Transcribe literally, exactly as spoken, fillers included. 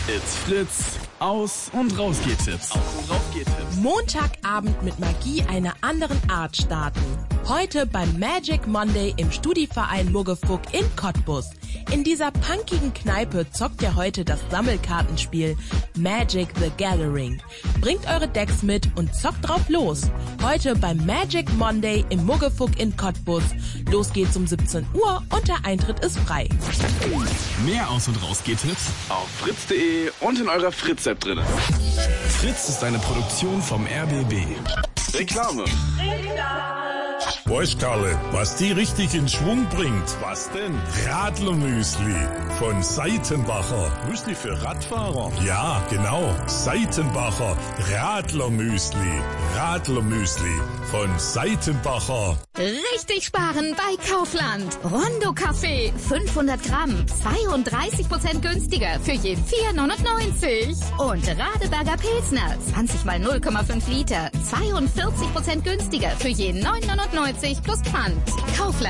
It's Fritz. Aus- und Rausgehtipps. Aus- und Rausgehtipps. Montagabend mit Magie einer anderen Art starten. Heute beim Magic Monday im Studiverein Muggefuck in Cottbus. In dieser punkigen Kneipe zockt ihr heute das Sammelkartenspiel Magic the Gathering. Bringt eure Decks mit und zockt drauf los. Heute beim Magic Monday im Muggefuck in Cottbus. Los geht's um siebzehn Uhr und der Eintritt ist frei. Mehr Aus- und Rausgehtipps auf fritz punkt de und in eurer Fritz-App drin. Fritz ist eine Produktion vom R B B. Reklame. Weißt Karle, was die richtig in Schwung bringt? Was denn? Radlermüsli von Seitenbacher. Müsli für Radfahrer? Ja, genau. Seitenbacher Radlermüsli. Radlermüsli von Seitenbacher. Richtig sparen bei Kaufland. Rondo Kaffee, fünfhundert Gramm, zweiunddreißig Prozent günstiger für je vier neunundneunzig. Und Radeberger Pilsner, zwanzig mal null Komma fünf Liter, zweiundvierzig Prozent günstiger für je neun neunundneunzig plus Pfand. Kaufland.